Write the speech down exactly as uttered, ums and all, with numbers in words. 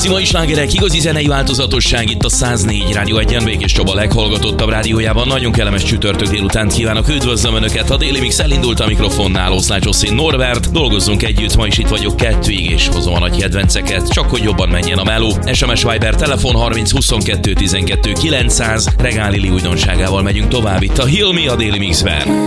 Igazi mai slágerek, igazi zenei változatosság itt a száznégy Rádió egyen. Békés Csaba leghallgatottabb rádiójában. Nagyon kellemes csütörtök délutánt kívánok, üdvözlöm Önöket. A Daily Mix elindult a mikrofonnál, Oszlácsos én Norbert. Dolgozzunk együtt, ma is itt vagyok kettőig, és hozom a nagy kedvenceket, csak hogy jobban menjen a meló. es em es Viber telefon harminc huszonkettő tizenkettő kilencszáz. Regál Lili újdonságával megyünk tovább itt a Heal Me a Daily Mixben.